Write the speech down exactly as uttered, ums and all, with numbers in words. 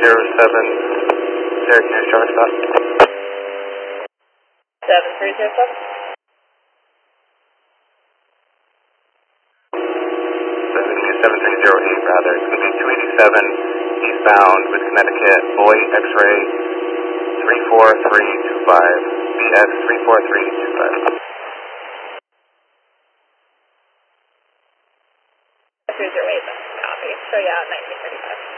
zero seven, Syracuse, Charlie Stop. seven three zero seven. seven three zero eight rather. It's going to be two eighty-seven eastbound with Connecticut, Boy X-ray three four three two five, B X three four three two five. three zero eight, copy. Show you out nineteen thirty-five.